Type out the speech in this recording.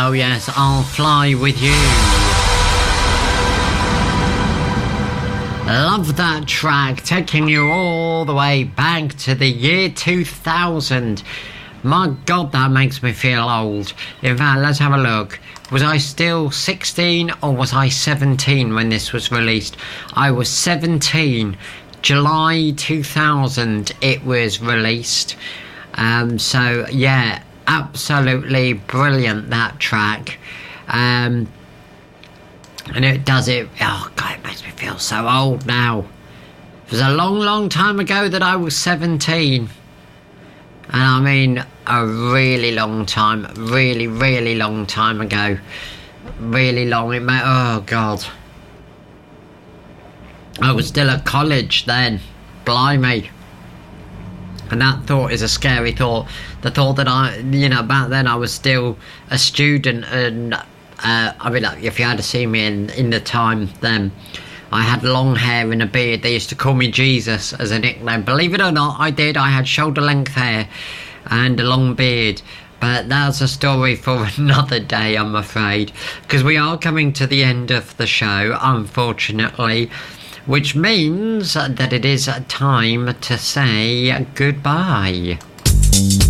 Oh yes, I'll fly with you. Love that track, taking you all the way back to the year 2000. My God, that makes me feel old. In fact, let's have a look. Was I still 16 or was I 17 when this was released? I was 17. July 2000 it was released. So yeah, absolutely brilliant, that track. And it does it. Oh God, it makes me feel so old now. It was a long time ago that I was 17. And I mean a really long time, really long time ago. Really long. Oh God. I was still at college then. Blimey. And that thought is a scary thought. The thought that back then I was still a student, and I mean, if you had to see me in the time then, I had long hair and a beard. They used to call me Jesus as a nickname. Believe it or not, I did. I had shoulder-length hair and a long beard. But that's a story for another day, I'm afraid. Because we are coming to the end of the show, unfortunately. Which means that it is time to say goodbye.